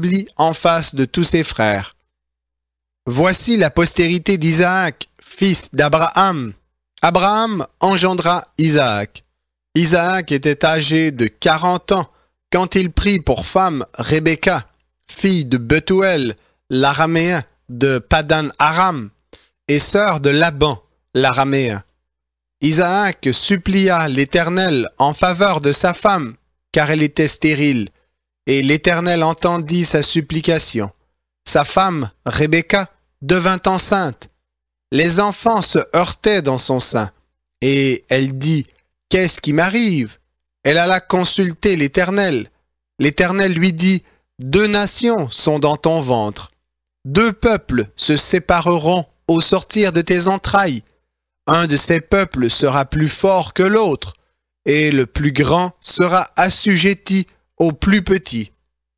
s'établit en face de tous ses frères. Voici la postérité d'Isaac, fils d'Abraham. Abraham engendra Isaac. Isaac était âgé de 40 ans quand il prit pour femme Rebecca, fille de Bethuel, l'araméen de Padan Aram, et sœur de Laban, l'araméen. Isaac supplia l'Éternel en faveur de sa femme, car elle était stérile, et l'Éternel entendit sa supplication. Sa femme, Rebecca, devint enceinte. Les enfants se heurtaient dans son sein, et elle dit, « Qu'est-ce qui m'arrive ?» Elle alla consulter l'Éternel. L'Éternel lui dit, « 2 nations sont dans ton ventre. 2 peuples se sépareront au sortir de tes entrailles. Un de ces peuples sera plus fort que l'autre, et le plus grand sera assujetti au plus petit. »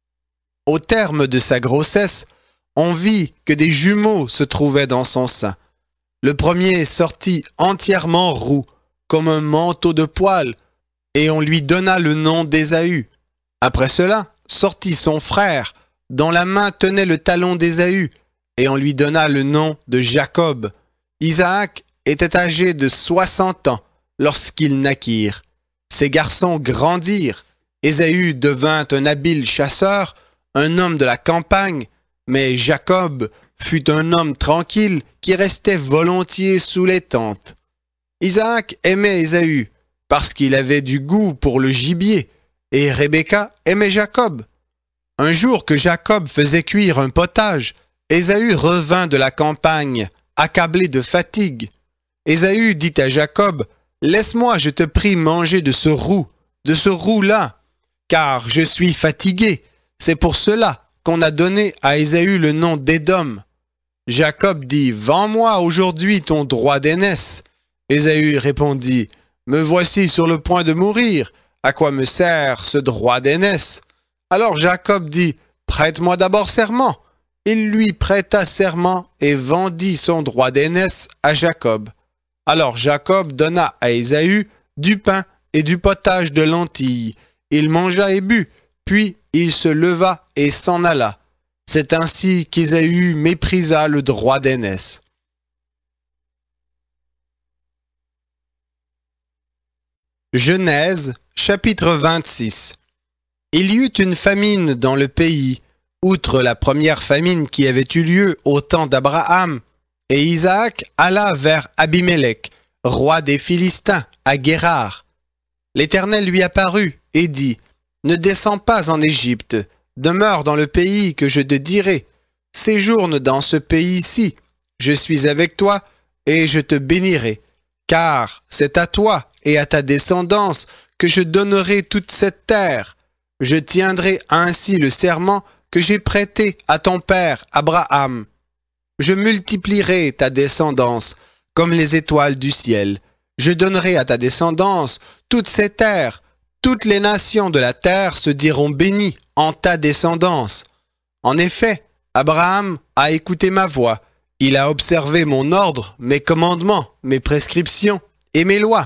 Au terme de sa grossesse, on vit que des jumeaux se trouvaient dans son sein. Le premier sortit entièrement roux, comme un manteau de poils, et on lui donna le nom d'Ésaü. Après cela, sortit son frère, dont la main tenait le talon d'Ésaü, et on lui donna le nom de Jacob. Isaac était âgé de 60 ans lorsqu'ils naquirent. Ces garçons grandirent. Ésaü devint un habile chasseur, un homme de la campagne, mais Jacob fut un homme tranquille qui restait volontiers sous les tentes. Isaac aimait Ésaü parce qu'il avait du goût pour le gibier, et Rebecca aimait Jacob. Un jour que Jacob faisait cuire un potage, Ésaü revint de la campagne, accablé de fatigue. Ésaü dit à Jacob, « Laisse-moi, je te prie, manger de ce roux-là, car je suis fatigué. C'est pour cela qu'on a donné à Ésaü le nom d'Édom. » Jacob dit, « Vends-moi aujourd'hui ton droit d'aînesse. » Ésaü répondit, « Me voici sur le point de mourir. À quoi me sert ce droit d'aînesse ?» Alors Jacob dit, « Prête-moi d'abord serment. » Il lui prêta serment et vendit son droit d'aînesse à Jacob. Alors Jacob donna à Ésaü du pain et du potage de lentilles. Il mangea et but, puis il se leva et s'en alla. C'est ainsi qu'Ésaü méprisa le droit d'aînesse. Genèse, chapitre 26. Il y eut une famine dans le pays, outre la première famine qui avait eu lieu au temps d'Abraham, et Isaac alla vers Abimélec, roi des Philistins, à Guérar. L'Éternel lui apparut et dit, « Ne descends pas en Égypte, demeure dans le pays que je te dirai, séjourne dans ce pays-ci, je suis avec toi et je te bénirai, car c'est à toi et à ta descendance que je donnerai toute cette terre. Je tiendrai ainsi le serment que j'ai prêté à ton père Abraham. Je multiplierai ta descendance comme les étoiles du ciel. Je donnerai à ta descendance toutes ces terres. Toutes les nations de la terre se diront bénies en ta descendance. En effet, Abraham a écouté ma voix. Il a observé mon ordre, mes commandements, mes prescriptions et mes lois. »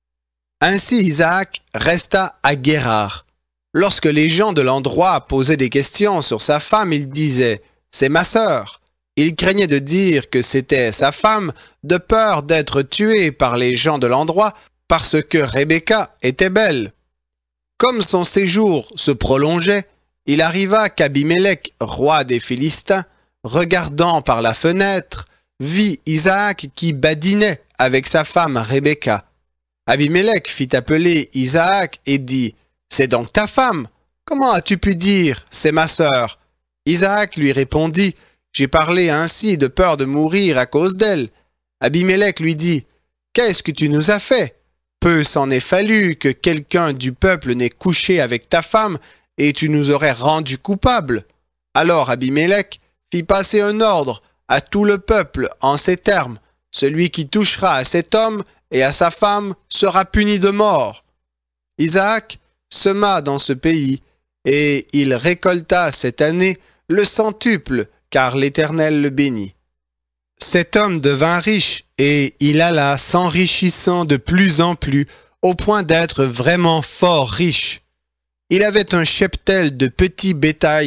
Ainsi Isaac resta à Guérar. Lorsque les gens de l'endroit posaient des questions sur sa femme, il disait « C'est ma sœur ». Il craignait de dire que c'était sa femme, de peur d'être tué par les gens de l'endroit parce que Rebecca était belle. Comme son séjour se prolongeait, il arriva qu'Abimélec, roi des Philistins, regardant par la fenêtre, vit Isaac qui badinait avec sa femme Rebecca. Abimélec fit appeler Isaac et dit « C'est donc ta femme? Comment as-tu pu dire « C'est ma sœur » ? Isaac lui répondit « J'ai parlé ainsi de peur de mourir à cause d'elle. » Abimélec lui dit « Qu'est-ce que tu nous as fait? Peu s'en est fallu que quelqu'un du peuple n'ait couché avec ta femme et tu nous aurais rendus coupables. » Alors Abimélec fit passer un ordre à tout le peuple en ces termes. Celui qui touchera à cet homme et à sa femme sera puni de mort. Isaac sema dans ce pays, et il récolta cette année le centuple, car l'Éternel le bénit. Cet homme devint riche, et il alla s'enrichissant de plus en plus, au point d'être vraiment fort riche. Il avait un cheptel de petits bétail,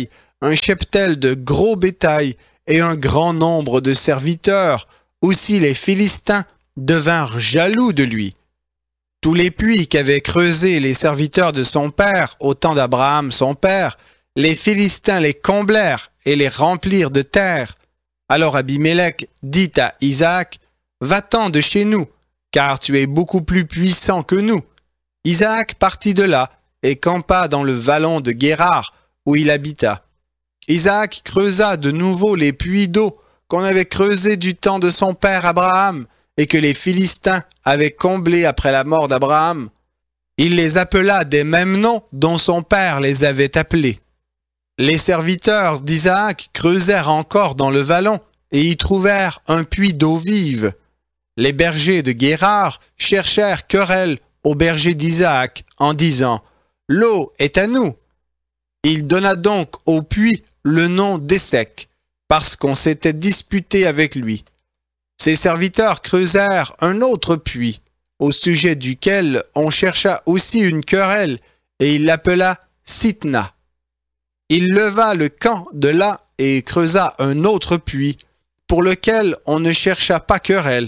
un cheptel de gros bétail et un grand nombre de serviteurs. Aussi les Philistins devinrent jaloux de lui. Tous les puits qu'avaient creusés les serviteurs de son père au temps d'Abraham son père, les Philistins les comblèrent et les remplirent de terre. Alors Abimélec dit à Isaac, « Va-t'en de chez nous, car tu es beaucoup plus puissant que nous. » Isaac partit de là et campa dans le vallon de Guérar, où il habita. Isaac creusa de nouveau les puits d'eau qu'on avait creusés du temps de son père Abraham et que les Philistins avaient comblés après la mort d'Abraham. Il les appela des mêmes noms dont son père les avait appelés. Les serviteurs d'Isaac creusèrent encore dans le vallon et y trouvèrent un puits d'eau vive. Les bergers de Guérar cherchèrent querelle aux bergers d'Isaac en disant « L'eau est à nous ». Il donna donc au puits le nom d'Essec, parce qu'on s'était disputé avec lui. Ses serviteurs creusèrent un autre puits, au sujet duquel on chercha aussi une querelle, et il l'appela Sitna. Il leva le camp de là et creusa un autre puits, pour lequel on ne chercha pas querelle,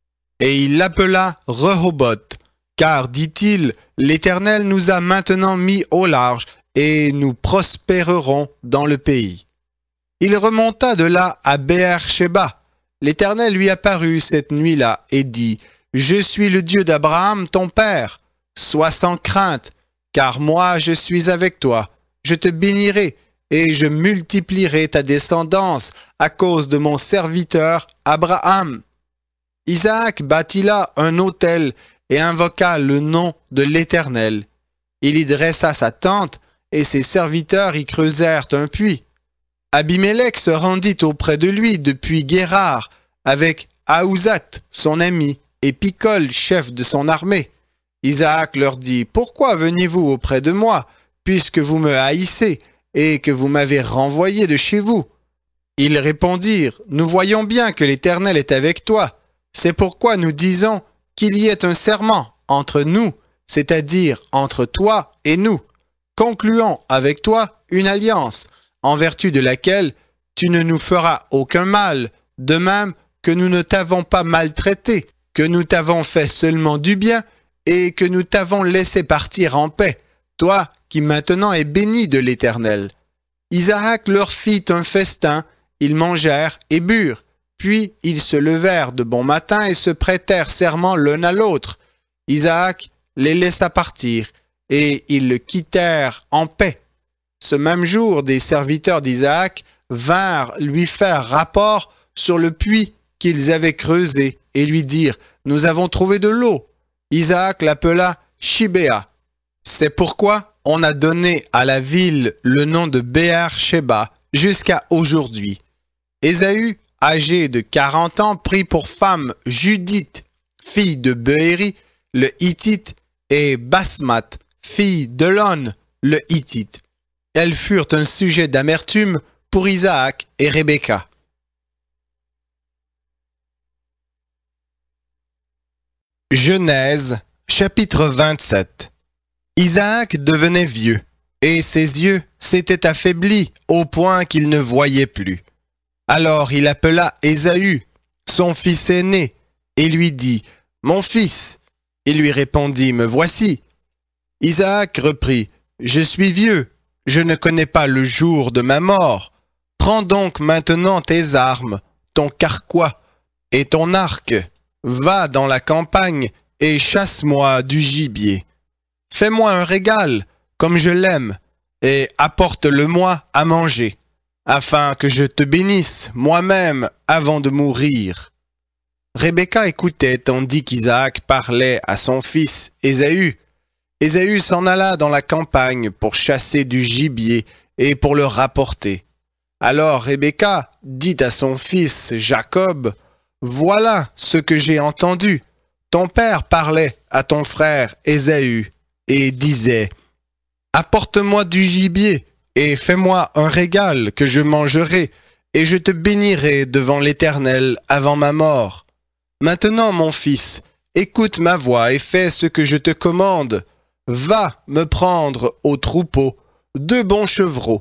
et il l'appela Rehoboth, car, dit-il, l'Éternel nous a maintenant mis au large, et nous prospérerons dans le pays. Il remonta de là à Béer-Shéba. L'Éternel lui apparut cette nuit-là et dit, « Je suis le Dieu d'Abraham, ton père. Sois sans crainte, car moi je suis avec toi. Je te bénirai et je multiplierai ta descendance à cause de mon serviteur Abraham. » Isaac bâtit là un autel et invoqua le nom de l'Éternel. Il y dressa sa tente et ses serviteurs y creusèrent un puits. Abimélec se rendit auprès de lui depuis Guérar, avec Ahuzat, son ami, et Picol, chef de son armée. Isaac leur dit, « Pourquoi veniez-vous auprès de moi, puisque vous me haïssez, et que vous m'avez renvoyé de chez vous ?» Ils répondirent, « Nous voyons bien que l'Éternel est avec toi. C'est pourquoi nous disons qu'il y ait un serment entre nous, c'est-à-dire entre toi et nous. Concluons avec toi une alliance, en vertu de laquelle tu ne nous feras aucun mal, de même que nous ne t'avons pas maltraité, que nous t'avons fait seulement du bien, et que nous t'avons laissé partir en paix, toi qui maintenant es béni de l'Éternel. » Isaac leur fit un festin, ils mangèrent et burent, puis ils se levèrent de bon matin et se prêtèrent serment l'un à l'autre. Isaac les laissa partir, et ils le quittèrent en paix. Ce même jour, des serviteurs d'Isaac vinrent lui faire rapport sur le puits qu'ils avaient creusé et lui dirent « Nous avons trouvé de l'eau. » Isaac l'appela Shibéa. C'est pourquoi on a donné à la ville le nom de Béer-Shéba jusqu'à aujourd'hui. Ésaü, âgé de 40 ans, prit pour femme Judith, fille de Beéri, le Hittite, et Basmath, fille d'Elon, le Hittite. Elles furent un sujet d'amertume pour Isaac et Rebecca. Genèse, chapitre 27. Isaac devenait vieux, et ses yeux s'étaient affaiblis au point qu'il ne voyait plus. Alors il appela Ésaü, son fils aîné, et lui dit, « Mon fils !» Il lui répondit, « Me voici. » Isaac reprit, « Je suis vieux, je ne connais pas le jour de ma mort. Prends donc maintenant tes armes, ton carquois et ton arc. Va dans la campagne et chasse-moi du gibier. Fais-moi un régal, comme je l'aime, et apporte-le-moi à manger, afin que je te bénisse moi-même avant de mourir. » Rebecca écoutait tandis qu'Isaac parlait à son fils Ésaü. Ésaü s'en alla dans la campagne pour chasser du gibier et pour le rapporter. Alors Rebecca dit à son fils Jacob, « Voilà ce que j'ai entendu. Ton père parlait à ton frère Ésaü et disait, « Apporte-moi du gibier et fais-moi un régal que je mangerai, et je te bénirai devant l'Éternel avant ma mort. Maintenant, mon fils, écoute ma voix et fais ce que je te commande. Va me prendre au troupeau 2 bons chevreaux.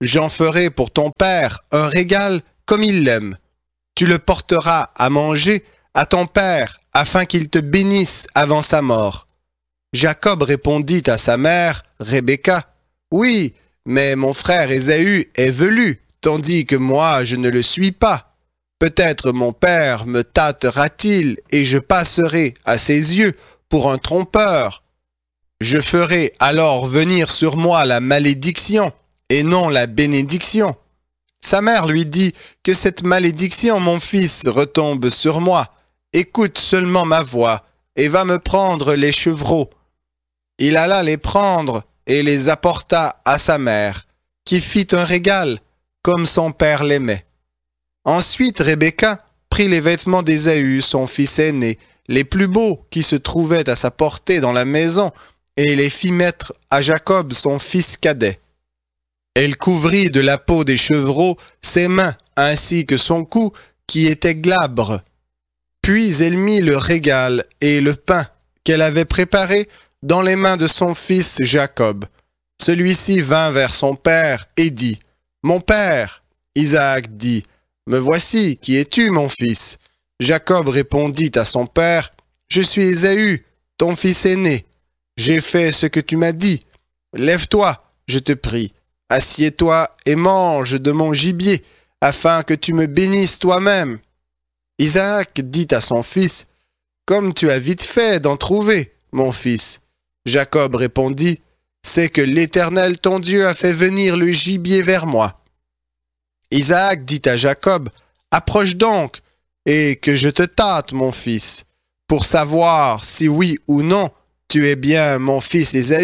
j'en ferai pour ton père un régal comme il l'aime. Tu le porteras à manger à ton père afin qu'il te bénisse avant sa mort. » Jacob répondit à sa mère, Rebecca, « Oui, mais mon frère Ésaü est velu, tandis que moi je ne le suis pas. Peut-être mon père me tâtera-t-il et je passerai à ses yeux pour un trompeur. Je ferai alors venir sur moi la malédiction et non la bénédiction. » Sa mère lui dit, « Que cette malédiction, mon fils, retombe sur moi. Écoute seulement ma voix et va me prendre les chevreaux. » Il alla les prendre et les apporta à sa mère, qui fit un régal, comme son père l'aimait. Ensuite, Rebecca prit les vêtements d'Ésaü, son fils aîné, les plus beaux qui se trouvaient à sa portée dans la maison, et les fit mettre à Jacob, son fils cadet. Elle couvrit de la peau des chevreaux ses mains ainsi que son cou, qui était glabre. Puis elle mit le régal et le pain qu'elle avait préparé dans les mains de son fils Jacob. Celui-ci vint vers son père et dit, « Mon père !» Isaac dit, « Me voici, qui es-tu, mon fils ?» Jacob répondit à son père, « Je suis Ésaü, ton fils aîné. J'ai fait ce que tu m'as dit. Lève-toi, je te prie, assieds-toi et mange de mon gibier, afin que tu me bénisses toi-même. » Isaac dit à son fils, « Comme tu as vite fait d'en trouver, mon fils. » Jacob répondit, « C'est que l'Éternel ton Dieu a fait venir le gibier vers moi. » Isaac dit à Jacob, « Approche donc, et que je te tâte, mon fils, pour savoir si oui ou non tu es bien mon fils Ésaü. »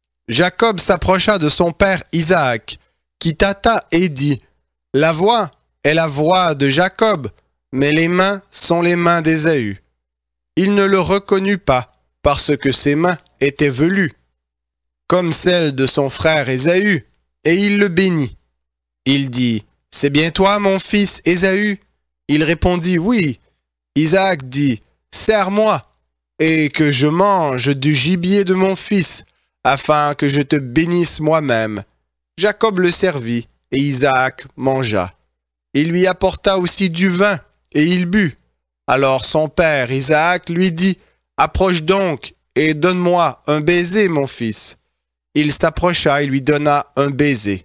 Jacob s'approcha de son père Isaac, qui tâta et dit, « La voix est la voix de Jacob, mais les mains sont les mains d'Ésaü. » Il ne le reconnut pas, parce que ses mains étaient velues, comme celles de son frère Ésaü, et il le bénit. Il dit, « C'est bien toi, mon fils Ésaü ?» Il répondit, « Oui. » Isaac dit, « Serre-moi, et que je mange du gibier de mon fils, afin que je te bénisse moi-même. » Jacob le servit, et Isaac mangea. Il lui apporta aussi du vin, et il but. Alors son père Isaac lui dit, « Approche donc, et donne-moi un baiser, mon fils. » Il s'approcha et lui donna un baiser.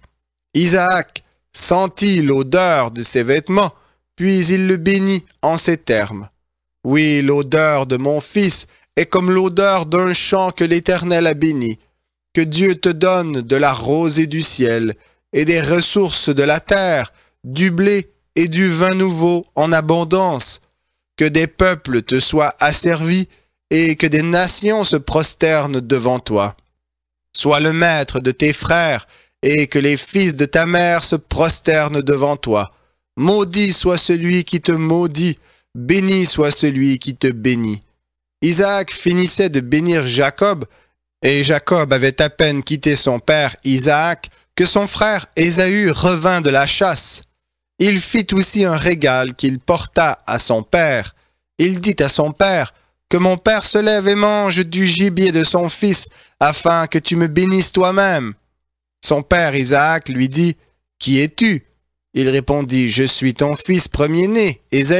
Isaac sentit l'odeur de ses vêtements, puis il le bénit en ces termes. « Oui, l'odeur de mon fils est comme l'odeur d'un champ que l'Éternel a béni. Que Dieu te donne de la rosée du ciel et des ressources de la terre, du blé et du vin nouveau en abondance. Que des peuples te soient asservis et que des nations se prosternent devant toi. Sois le maître de tes frères et que les fils de ta mère se prosternent devant toi. Maudit soit celui qui te maudit, béni soit celui qui te bénit. » Isaac finissait de bénir Jacob, et Jacob avait à peine quitté son père Isaac que son frère Ésaü revint de la chasse. Il fit aussi un régal qu'il porta à son père. Il dit à son père, « Que mon père se lève et mange du gibier de son fils, afin que tu me bénisses toi-même. » Son père Isaac lui dit, « Qui es-tu » Il répondit, « Je suis ton fils premier-né, Ésaü. »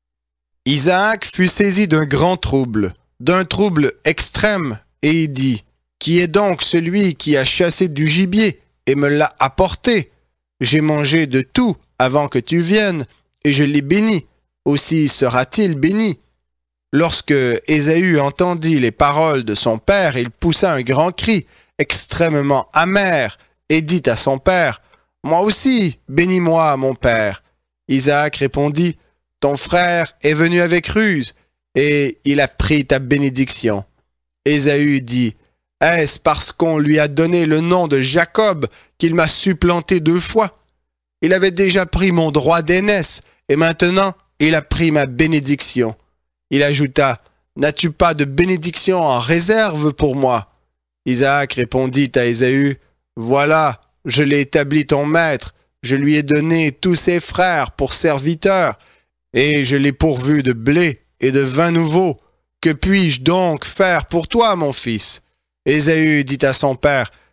Isaac fut saisi d'un grand trouble, d'un trouble extrême, et il dit, « Qui est donc celui qui a chassé du gibier et me l'a apporté? J'ai mangé de tout avant que tu viennes, et je l'ai béni. Aussi sera-t-il béni. » Lorsque Ésaü entendit les paroles de son père, il poussa un grand cri, extrêmement amer, et dit à son père, « Moi aussi, bénis-moi, mon père. » Isaac répondit, « Ton frère est venu avec ruse, et il a pris ta bénédiction. » Ésaü dit, « Est-ce parce qu'on lui a donné le nom de Jacob qu'il m'a supplanté 2 fois? Il avait déjà pris mon droit d'aînesse, et maintenant il a pris ma bénédiction. » Il ajouta, « N'as-tu pas de bénédiction en réserve pour moi? » Isaac répondit à Ésaü, « Voilà, je l'ai établi ton maître, je lui ai donné tous ses frères pour serviteurs, et je l'ai pourvu de blé et de vin nouveau. Que puis-je donc faire pour toi, mon fils? » Ésaü dit à son père,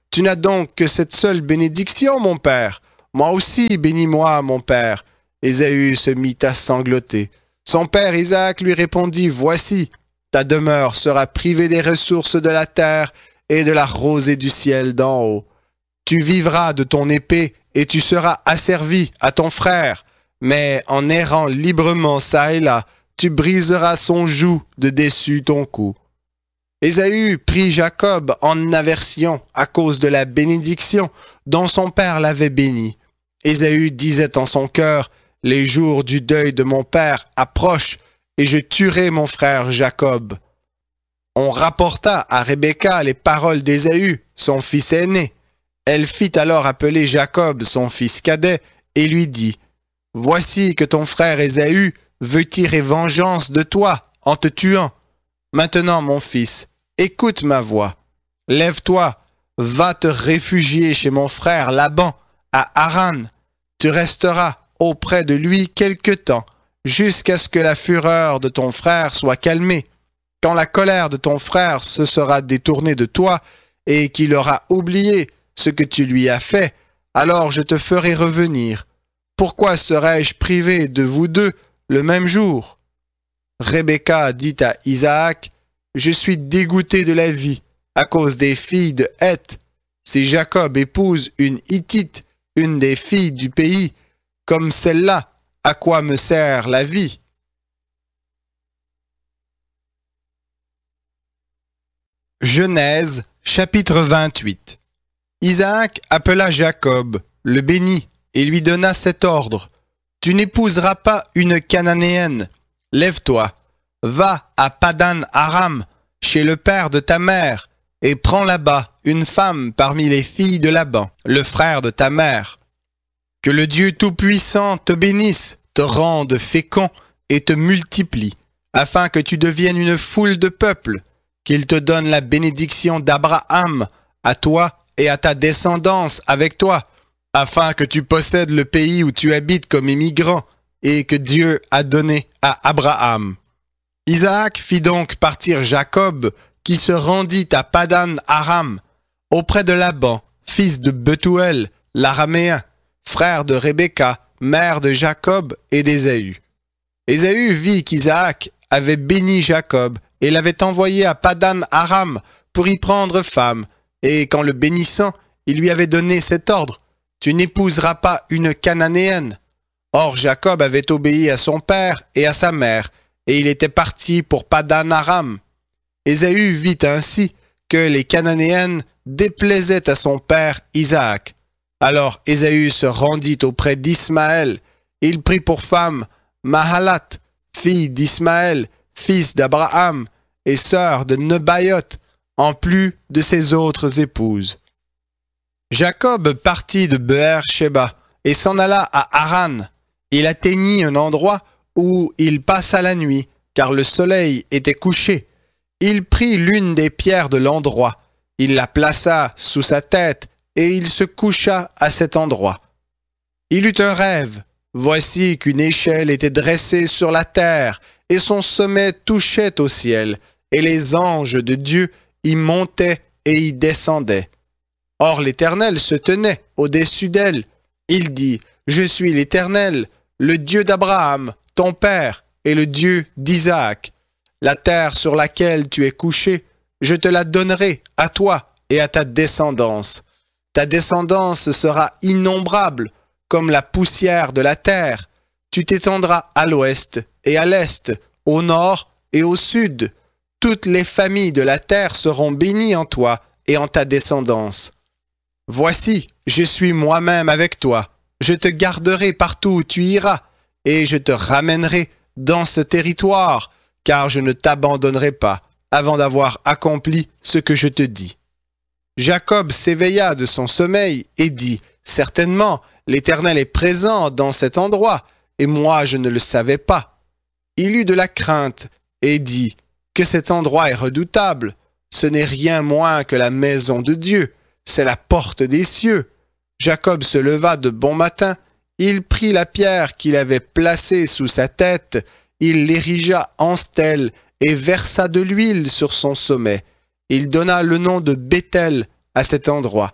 Tu n'as donc que cette seule bénédiction, mon père. Moi aussi, bénis-moi, mon père. » Ésaü se mit à sangloter. Son père Isaac lui répondit, « Voici, ta demeure sera privée des ressources de la terre et de la rosée du ciel d'en haut. Tu vivras de ton épée et tu seras asservi à ton frère, mais en errant librement çà et là, tu briseras son joug de dessus ton cou. » Ésaü prit Jacob en aversion à cause de la bénédiction dont son père l'avait béni. Ésaü disait en son cœur, « Les jours du deuil de mon père approchent, et je tuerai mon frère Jacob. » On rapporta à Rebecca les paroles d'Ésaü, son fils aîné. Elle fit alors appeler Jacob, son fils cadet, et lui dit, « Voici que ton frère Ésaü veut tirer vengeance de toi en te tuant. Maintenant, mon fils, écoute ma voix. Lève-toi, va te réfugier chez mon frère Laban, à Haran. Tu resteras auprès de lui quelque temps, jusqu'à ce que la fureur de ton frère soit calmée. Quand la colère de ton frère se sera détournée de toi et qu'il aura oublié ce que tu lui as fait, alors je te ferai revenir. Pourquoi serais-je privé de vous deux le même jour? » Rebecca dit à Isaac, « Je suis dégoûté de la vie à cause des filles de Heth. Si Jacob épouse une Hittite, une des filles du pays, comme celle-là, à quoi me sert la vie? » Genèse, chapitre 28. Isaac appela Jacob, le bénit, et lui donna cet ordre. « Tu n'épouseras pas une Cananéenne. Lève-toi, va à Padan Aram, chez le père de ta mère, et prends là-bas une femme parmi les filles de Laban, le frère de ta mère. Que le Dieu Tout-Puissant te bénisse, te rende fécond et te multiplie, afin que tu deviennes une foule de peuples, qu'il te donne la bénédiction d'Abraham, à toi et à ta descendance avec toi, afin que tu possèdes le pays où tu habites comme immigrant, et que Dieu a donné à Abraham. » Isaac fit donc partir Jacob, qui se rendit à Padan Aram, auprès de Laban, fils de Bethuel, l'araméen, frère de Rebecca, mère de Jacob et d'Ésaü. Ésaü vit qu'Isaac avait béni Jacob et l'avait envoyé à Padan Aram pour y prendre femme, et qu'en le bénissant, il lui avait donné cet ordre, « Tu n'épouseras pas une Cananéenne. » Or Jacob avait obéi à son père et à sa mère, et il était parti pour Padan Aram. Ésaü vit ainsi que les Cananéennes déplaisaient à son père Isaac. Alors Ésaü se rendit auprès d'Ismaël. Il prit pour femme Mahalat, fille d'Ismaël, fils d'Abraham, et sœur de Nebaïot, en plus de ses autres épouses. Jacob partit de Beër-Shéba et s'en alla à Haran. Il atteignit un endroit où il passa la nuit, car le soleil était couché. Il prit l'une des pierres de l'endroit, il la plaça sous sa tête, et il se coucha à cet endroit. Il eut un rêve. Voici qu'une échelle était dressée sur la terre, et son sommet touchait au ciel, et les anges de Dieu y montaient et y descendaient. Or l'Éternel se tenait au-dessus d'elle. Il dit, « Je suis l'Éternel, le Dieu d'Abraham, ton père, et le Dieu d'Isaac. La terre sur laquelle tu es couché, je te la donnerai à toi et à ta descendance. Ta descendance sera innombrable, comme la poussière de la terre. Tu t'étendras à l'ouest et à l'est, au nord et au sud. Toutes les familles de la terre seront bénies en toi et en ta descendance. Voici, je suis moi-même avec toi. Je te garderai partout où tu iras, et je te ramènerai dans ce territoire, car je ne t'abandonnerai pas avant d'avoir accompli ce que je te dis. » Jacob s'éveilla de son sommeil et dit, « Certainement, l'Éternel est présent dans cet endroit, et moi je ne le savais pas. » Il eut de la crainte et dit, « Que cet endroit est redoutable. Ce n'est rien moins que la maison de Dieu, c'est la porte des cieux. » Jacob se leva de bon matin, il prit la pierre qu'il avait placée sous sa tête, il l'érigea en stèle et versa de l'huile sur son sommet. Il donna le nom de Béthel à cet endroit,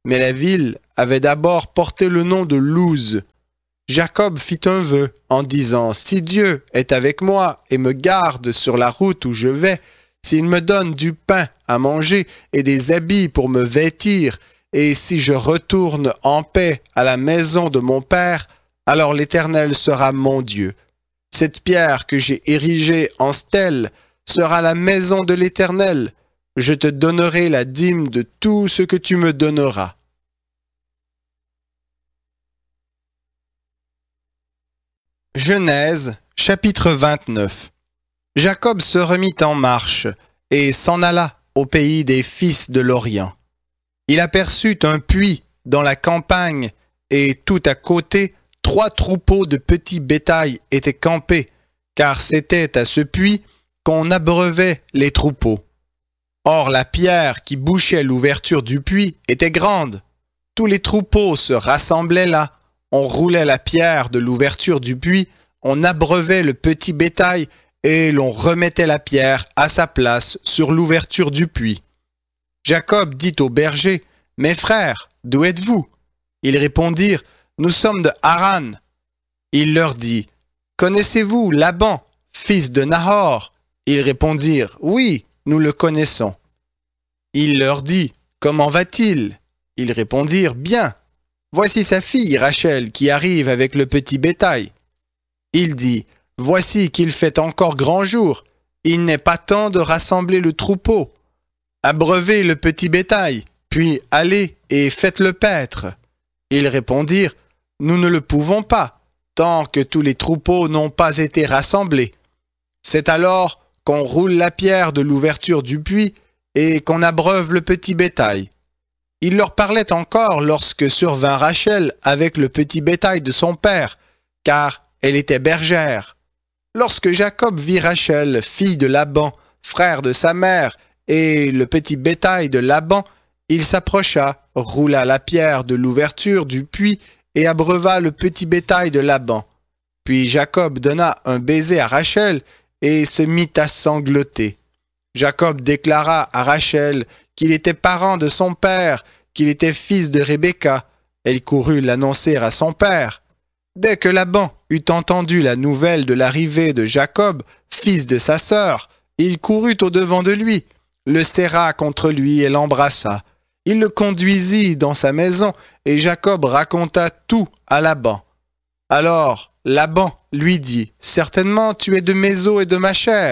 Mais la ville avait d'abord porté le nom de Luz. Jacob fit un vœu en disant, « Si Dieu est avec moi et me garde sur la route où je vais, s'il me donne du pain à manger et des habits pour me vêtir, et si je retourne en paix à la maison de mon père, alors l'Éternel sera mon Dieu. Cette pierre que j'ai érigée en stèle sera la maison de l'Éternel. Je te donnerai la dîme de tout ce que tu me donneras. » Genèse, chapitre 29. Jacob se remit en marche et s'en alla au pays des fils de l'Orient. Il aperçut un puits dans la campagne et tout à côté, 3 troupeaux de petits bétail étaient campés, car c'était à ce puits qu'on abreuvait les troupeaux. Or la pierre qui bouchait l'ouverture du puits était grande. Tous les troupeaux se rassemblaient là. On roulait la pierre de l'ouverture du puits, on abreuvait le petit bétail et l'on remettait la pierre à sa place sur l'ouverture du puits. Jacob dit aux bergers, « Mes frères, d'où êtes-vous » Ils répondirent, « Nous sommes de Haran. » Il leur dit, « Connaissez-vous Laban, fils de Nahor » Ils répondirent, « Oui, nous le connaissons. » Il leur dit, « Comment va-t-il » Ils répondirent, « Bien. Voici sa fille Rachel qui arrive avec le petit bétail. » Il dit, « Voici qu'il fait encore grand jour. Il n'est pas temps de rassembler le troupeau. Abreuvez le petit bétail, puis allez et faites-le paître. » Ils répondirent, « Nous ne le pouvons pas, tant que tous les troupeaux n'ont pas été rassemblés. » C'est alors qu'on roule la pierre de l'ouverture du puits et qu'on abreuve le petit bétail. Il leur parlait encore lorsque survint Rachel avec le petit bétail de son père, car elle était bergère. Lorsque Jacob vit Rachel, fille de Laban, frère de sa mère, et le petit bétail de Laban, il s'approcha, roula la pierre de l'ouverture du puits et abreuva le petit bétail de Laban. Puis Jacob donna un baiser à Rachel et se mit à sangloter. Jacob déclara à Rachel qu'il était parent de son père, qu'il était fils de Rebecca. Elle courut l'annoncer à son père. Dès que Laban eut entendu la nouvelle de l'arrivée de Jacob, fils de sa sœur, il courut au-devant de lui, le serra contre lui et l'embrassa. Il le conduisit dans sa maison et Jacob raconta tout à Laban. Alors Laban lui dit, « Certainement tu es de mes os et de ma chair. »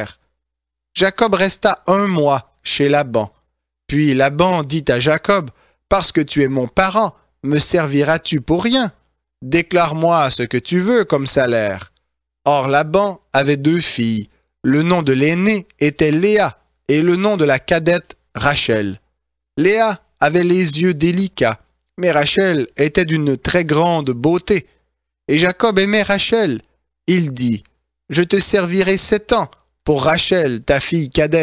Jacob resta 1 mois chez Laban. Puis Laban dit à Jacob, « Parce que tu es mon parent, me serviras-tu pour rien? Déclare-moi ce que tu veux comme salaire. » Or Laban avait 2 filles. Le nom de l'aînée était Léa et le nom de la cadette Rachel. Léa avait les yeux délicats, mais Rachel était d'une très grande beauté. Et Jacob aimait Rachel. Il dit, « Je te servirai 7 ans pour Rachel, ta fille cadette. »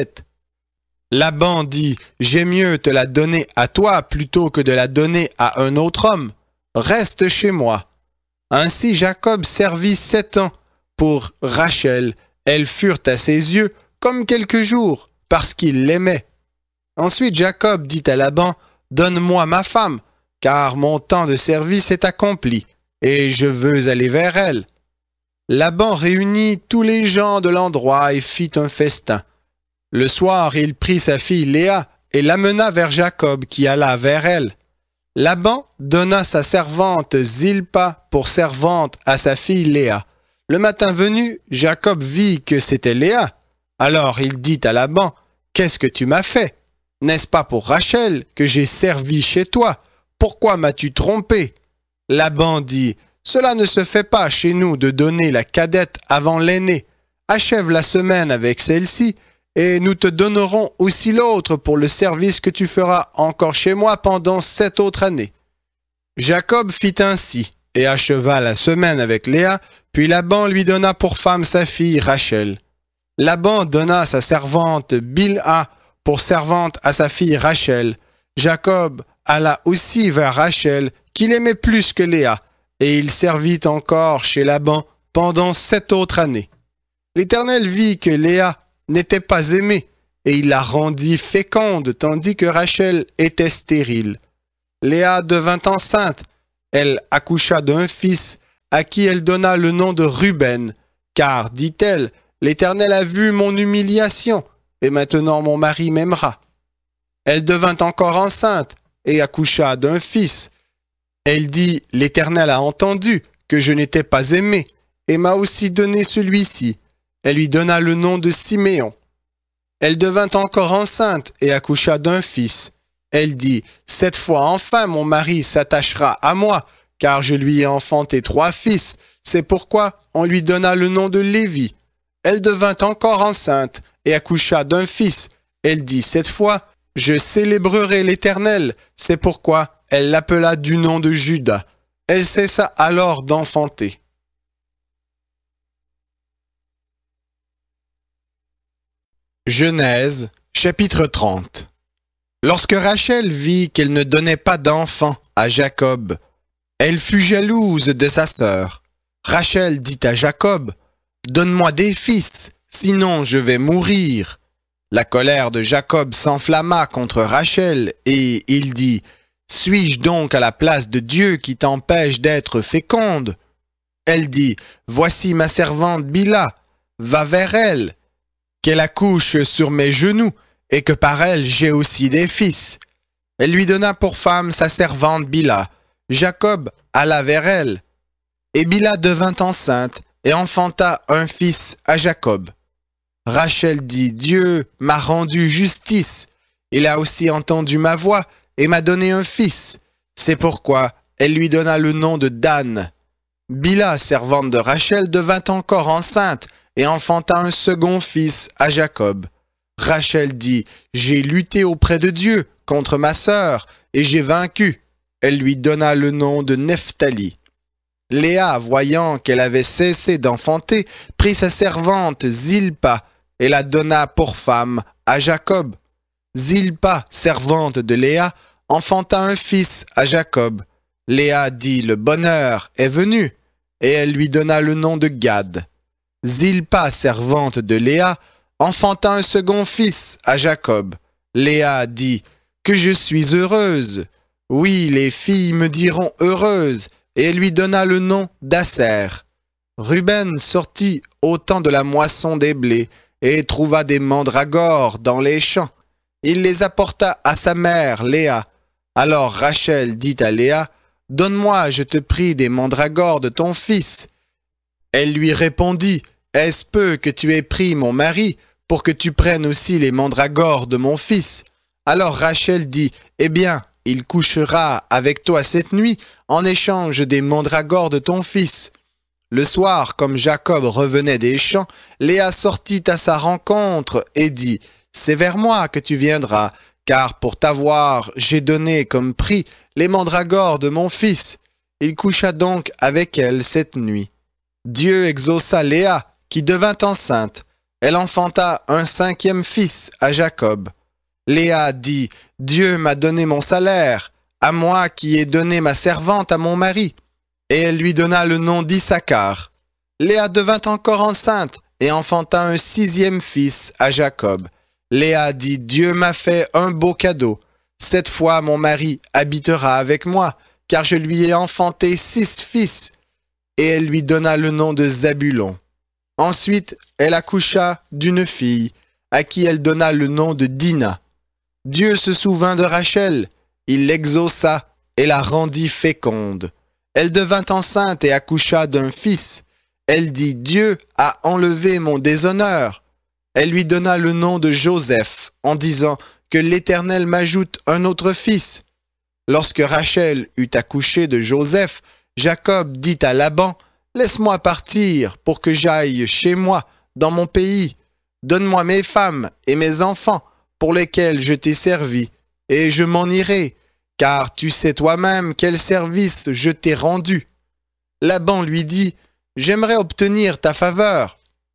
Laban dit, « J'aime mieux te la donner à toi plutôt que de la donner à un autre homme. Reste chez moi. » Ainsi Jacob servit 7 ans pour Rachel. Elles furent à ses yeux comme quelques jours, parce qu'il l'aimait. Ensuite Jacob dit à Laban, « Donne-moi ma femme, car mon temps de service est accompli, et je veux aller vers elle. » Laban réunit tous les gens de l'endroit et fit un festin. Le soir, il prit sa fille Léa et l'amena vers Jacob, qui alla vers elle. Laban donna sa servante Zilpa pour servante à sa fille Léa. Le matin venu, Jacob vit que c'était Léa. Alors il dit à Laban, « Qu'est-ce que tu m'as fait? N'est-ce pas pour Rachel que j'ai servi chez toi? Pourquoi m'as-tu trompé? » Laban dit, « Cela ne se fait pas chez nous de donner la cadette avant l'aînée. Achève la semaine avec celle-ci, et nous te donnerons aussi l'autre pour le service que tu feras encore chez moi pendant 7 autres années. » Jacob fit ainsi, et acheva la semaine avec Léa, puis Laban lui donna pour femme sa fille Rachel. Laban donna sa servante Bilha pour servante à sa fille Rachel. Jacob alla aussi vers Rachel, qu'il aimait plus que Léa, et il servit encore chez Laban pendant 7 autres années. L'Éternel vit que Léa n'était pas aimée, et il la rendit féconde, tandis que Rachel était stérile. Léa devint enceinte. Elle accoucha d'un fils, à qui elle donna le nom de Ruben, car, dit-elle, l'Éternel a vu mon humiliation, et maintenant mon mari m'aimera. Elle devint encore enceinte, et accoucha d'un fils. Elle dit, l'Éternel a entendu que je n'étais pas aimée, et m'a aussi donné celui-ci. Elle lui donna le nom de Siméon. Elle devint encore enceinte, et accoucha d'un fils. Elle dit, cette fois enfin mon mari s'attachera à moi, car je lui ai enfanté 3 fils. C'est pourquoi on lui donna le nom de Lévi. Elle devint encore enceinte, et accoucha d'un fils. Elle dit, cette fois, je célébrerai l'Éternel. C'est pourquoi elle l'appela du nom de Juda. Elle cessa alors d'enfanter. Genèse, chapitre 30. Lorsque Rachel vit qu'elle ne donnait pas d'enfant à Jacob, elle fut jalouse de sa sœur. Rachel dit à Jacob, « Donne-moi des fils, sinon je vais mourir. » La colère de Jacob s'enflamma contre Rachel et il dit, « Suis-je donc à la place de Dieu qui t'empêche d'être féconde ?» Elle dit, « Voici ma servante Bila, va vers elle, qu'elle accouche sur mes genoux, et que par elle j'ai aussi des fils. » Elle lui donna pour femme sa servante Bila. Jacob alla vers elle, et Bila devint enceinte et enfanta un fils à Jacob. Rachel dit, « Dieu m'a rendu justice, il a aussi entendu ma voix et m'a donné un fils. » C'est pourquoi elle lui donna le nom de Dan. Bila, servante de Rachel, devint encore enceinte et enfanta un second fils à Jacob. Rachel dit, « J'ai lutté auprès de Dieu contre ma sœur et j'ai vaincu. » Elle lui donna le nom de Nephtali. Léa, voyant qu'elle avait cessé d'enfanter, prit sa servante Zilpa et la donna pour femme à Jacob. Zilpa, servante de Léa, enfanta un fils à Jacob. Léa dit, « Le bonheur est venu. » Et elle lui donna le nom de Gad. Zilpa, servante de Léa, enfanta un second fils à Jacob. Léa dit, « Que je suis heureuse. » Oui, les filles me diront heureuse, et elle lui donna le nom d'Aser. Ruben sortit au temps de la moisson des blés, et trouva des mandragores dans les champs. Il les apporta à sa mère, Léa. Alors Rachel dit à Léa, « Donne-moi, je te prie, des mandragores de ton fils. » Elle lui répondit, « Est-ce peu que tu aies pris mon mari, pour que tu prennes aussi les mandragores de mon fils ?» Alors Rachel dit, « Eh bien, il couchera avec toi cette nuit en échange des mandragores de ton fils. » Le soir, comme Jacob revenait des champs, Léa sortit à sa rencontre et dit, « C'est vers moi que tu viendras, car pour t'avoir, j'ai donné comme prix les mandragores de mon fils. » Il coucha donc avec elle cette nuit. Dieu exauça Léa, qui devint enceinte. Elle enfanta un 5e fils à Jacob. Léa dit, « Dieu m'a donné mon salaire, à moi qui ai donné ma servante à mon mari. » Et elle lui donna le nom d'Issachar. Léa devint encore enceinte et enfanta un 6e fils à Jacob. Léa dit, « Dieu m'a fait un beau cadeau. Cette fois mon mari habitera avec moi, car je lui ai enfanté 6 fils. » Et elle lui donna le nom de Zabulon. Ensuite, elle accoucha d'une fille, à qui elle donna le nom de Dina. Dieu se souvint de Rachel, il l'exauça et la rendit féconde. Elle devint enceinte et accoucha d'un fils. Elle dit, « Dieu a enlevé mon déshonneur. » Elle lui donna le nom de Joseph, en disant, « Que l'Éternel m'ajoute un autre fils. » Lorsque Rachel eut accouché de Joseph, Jacob dit à Laban, « Laisse-moi partir pour que j'aille chez moi, dans mon pays. Donne-moi mes femmes et mes enfants, pour lesquels je t'ai servi, et je m'en irai, car tu sais toi-même quel service je t'ai rendu. » Laban lui dit, « J'aimerais obtenir ta faveur.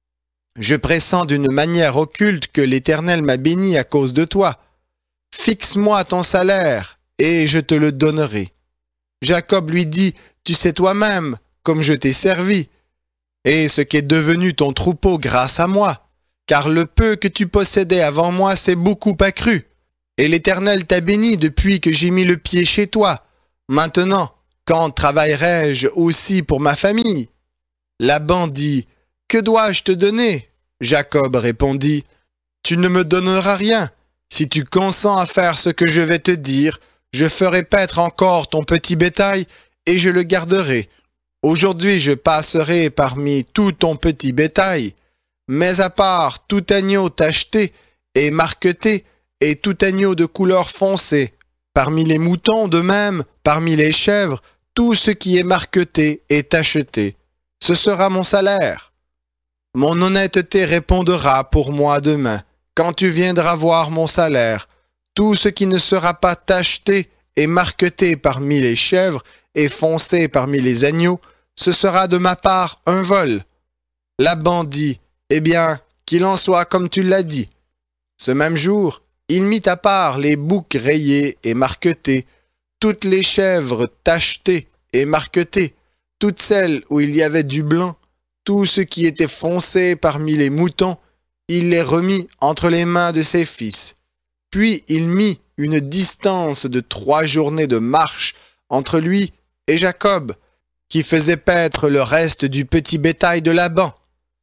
Je pressens d'une manière occulte que l'Éternel m'a béni à cause de toi. Fixe-moi ton salaire, et je te le donnerai. » Jacob lui dit, « Tu sais toi-même, comme je t'ai servi, et ce qu'est devenu ton troupeau grâce à moi, car le peu que tu possédais avant moi s'est beaucoup accru. Et l'Éternel t'a béni depuis que j'ai mis le pied chez toi. Maintenant, quand travaillerai-je aussi pour ma famille? Laban dit, que dois-je te donner? Jacob répondit, tu ne me donneras rien. Si tu consens à faire ce que je vais te dire, je ferai paître encore ton petit bétail et je le garderai. Aujourd'hui je passerai parmi tout ton petit bétail, mais à part tout agneau tacheté et marqueté et tout agneau de couleur foncée, parmi les moutons de même, parmi les chèvres, tout ce qui est marqueté et tacheté. Ce sera mon salaire. Mon honnêteté répondra pour moi demain, quand tu viendras voir mon salaire. Tout ce qui ne sera pas tacheté et marqueté parmi les chèvres et foncé parmi les agneaux, ce sera de ma part un vol. Laban dit, eh bien, qu'il en soit comme tu l'as dit. Ce même jour, il mit à part les boucs rayés et marquetés, toutes les chèvres tachetées et marquetées, toutes celles où il y avait du blanc, tout ce qui était foncé parmi les moutons, il les remit entre les mains de ses fils. Puis il mit une distance de 3 journées de marche entre lui et Jacob, qui faisait paître le reste du petit bétail de Laban.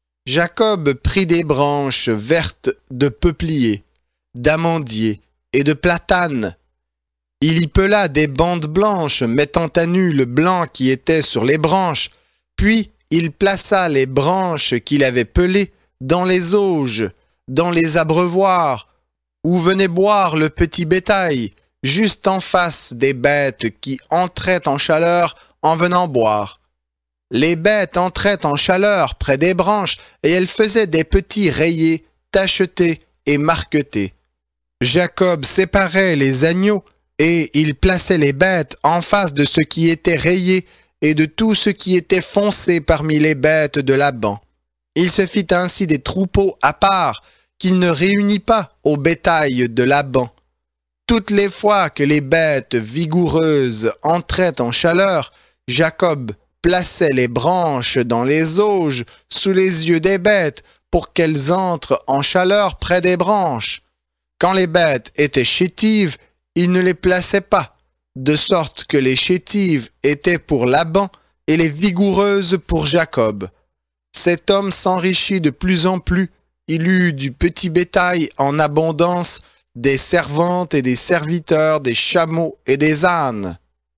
Jacob prit des branches vertes de peuplier, d'amandier et de platane. Il y pela des bandes blanches mettant à nu le blanc qui était sur les branches, puis il plaça les branches qu'il avait pelées dans les auges, dans les abreuvoirs, où venait boire le petit bétail, juste en face des bêtes qui entraient en chaleur en venant boire. Les bêtes entraient en chaleur près des branches et elles faisaient des petits rayés, tachetés et marquetés. Jacob séparait les agneaux et il plaçait les bêtes en face de ce qui était rayé et de tout ce qui était foncé parmi les bêtes de Laban. Il se fit ainsi des troupeaux à part qu'il ne réunit pas au bétail de Laban. Toutes les fois que les bêtes vigoureuses entraient en chaleur, Jacob plaçait les branches dans les auges sous les yeux des bêtes pour qu'elles entrent en chaleur près des branches. Quand les bêtes étaient chétives, il ne les plaçait pas, de sorte que les chétives étaient pour Laban et les vigoureuses pour Jacob. Cet homme s'enrichit de plus en plus, il eut du petit bétail en abondance, des servantes et des serviteurs, des chameaux et des ânes.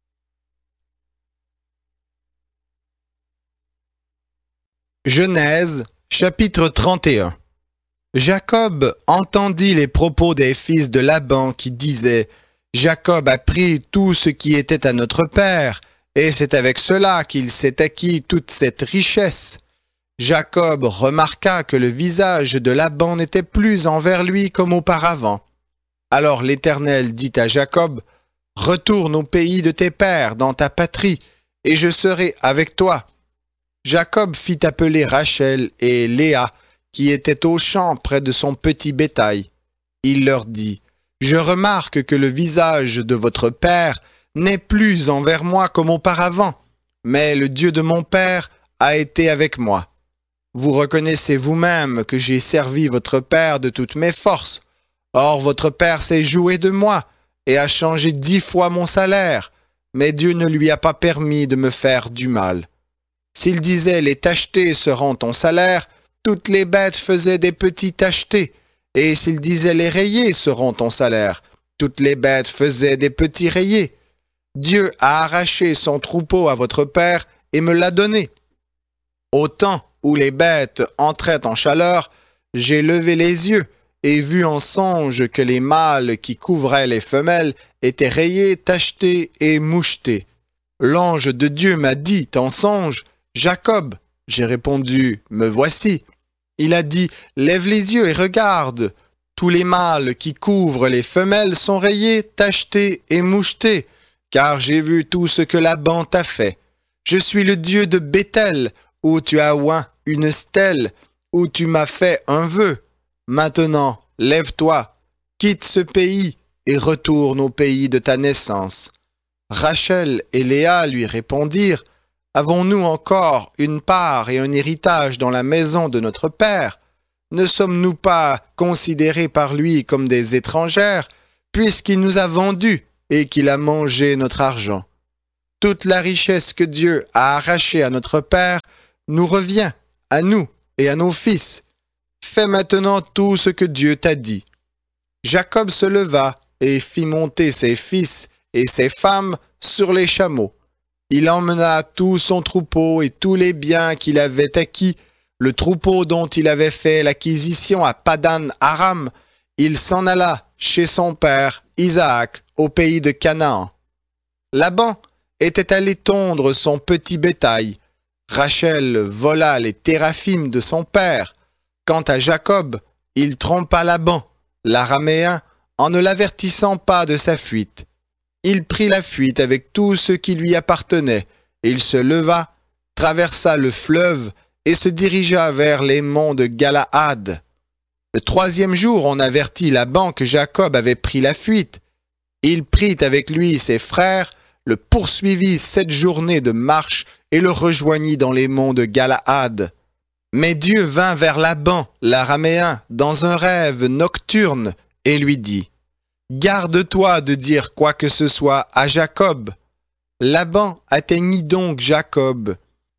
Genèse, chapitre 31. Jacob entendit les propos des fils de Laban qui disaient « Jacob a pris tout ce qui était à notre père, et c'est avec cela qu'il s'est acquis toute cette richesse. » Jacob remarqua que le visage de Laban n'était plus envers lui comme auparavant. Alors l'Éternel dit à Jacob « Retourne au pays de tes pères, dans ta patrie, et je serai avec toi. » Jacob fit appeler Rachel et Léa, qui étaient au champ près de son petit bétail. Il leur dit, « Je remarque que le visage de votre père n'est plus envers moi comme auparavant, mais le Dieu de mon père a été avec moi. Vous reconnaissez vous-même que j'ai servi votre père de toutes mes forces. Or votre père s'est joué de moi et a changé 10 fois mon salaire, mais Dieu ne lui a pas permis de me faire du mal. S'il disait les tachetés seront ton salaire, toutes les bêtes faisaient des petits tachetés, et s'il disait les rayés seront ton salaire, toutes les bêtes faisaient des petits rayés. Dieu a arraché son troupeau à votre père et me l'a donné. Au temps où les bêtes entraient en chaleur, j'ai levé les yeux et vu en songe que les mâles qui couvraient les femelles étaient rayés, tachetés et mouchetés. L'ange de Dieu m'a dit en songe, « Jacob !» J'ai répondu, « Me voici !» Il a dit, « Lève les yeux et regarde. Tous les mâles qui couvrent les femelles sont rayés, tachetés et mouchetés, car j'ai vu tout ce que Laban t'a fait. Je suis le Dieu de Béthel, où tu as oint une stèle, où tu m'as fait un vœu. Maintenant, lève-toi, quitte ce pays et retourne au pays de ta naissance. » Rachel et Léa lui répondirent, « Avons-nous encore une part et un héritage dans la maison de notre père? Ne sommes-nous pas considérés par lui comme des étrangères, puisqu'il nous a vendus et qu'il a mangé notre argent. Toute la richesse que Dieu a arrachée à notre Père nous revient, à nous et à nos fils. Fais maintenant tout ce que Dieu t'a dit. » Jacob se leva et fit monter ses fils et ses femmes sur les chameaux. Il emmena tout son troupeau et tous les biens qu'il avait acquis, le troupeau dont il avait fait l'acquisition à Padan Aram. Il s'en alla chez son père Isaac au pays de Canaan. Laban était allé tondre son petit bétail. Rachel vola les téraphimes de son père. Quant à Jacob, il trompa Laban, l'araméen, en ne l'avertissant pas de sa fuite. Il prit la fuite avec tout ce qui lui appartenait. Il se leva, traversa le fleuve et se dirigea vers les monts de Galaad. Le 3e jour, on avertit Laban que Jacob avait pris la fuite. Il prit avec lui ses frères, le poursuivit 7 journées de marche et le rejoignit dans les monts de Galaad. Mais Dieu vint vers Laban, l'araméen, dans un rêve nocturne et lui dit « Garde-toi de dire quoi que ce soit à Jacob. » Laban atteignit donc Jacob.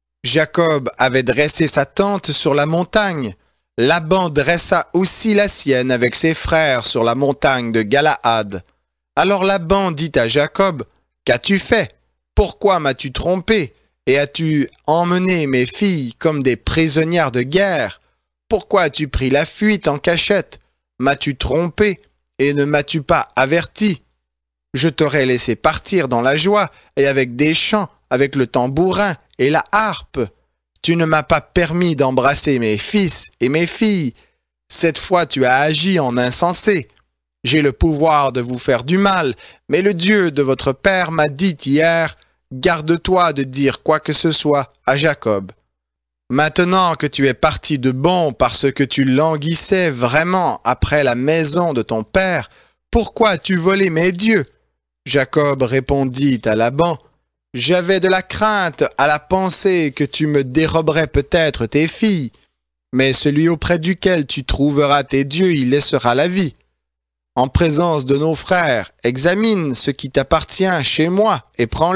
Jacob avait dressé sa tente sur la montagne. Laban dressa aussi la sienne avec ses frères sur la montagne de Galaad. Alors Laban dit à Jacob, « Qu'as-tu fait? Pourquoi m'as-tu trompé? Et as-tu emmené mes filles comme des prisonnières de guerre? Pourquoi as-tu pris la fuite en cachette? M'as-tu trompé et ne m'as-tu pas averti? Je t'aurais laissé partir dans la joie et avec des chants, avec le tambourin et la harpe. Tu ne m'as pas permis d'embrasser mes fils et mes filles. Cette fois tu as agi en insensé. J'ai le pouvoir de vous faire du mal, mais le Dieu de votre père m'a dit hier, « Garde-toi de dire quoi que ce soit à Jacob. » Maintenant que tu es parti de bon parce que tu languissais vraiment après la maison de ton père, pourquoi as-tu volé mes dieux? Jacob répondit à Laban, « J'avais de la crainte à la pensée que tu me déroberais peut-être tes filles, mais celui auprès duquel tu trouveras tes dieux y laissera la vie. En présence de nos frères, examine ce qui t'appartient chez moi et prends-le. »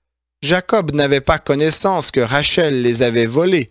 Jacob n'avait pas connaissance que Rachel les avait volés.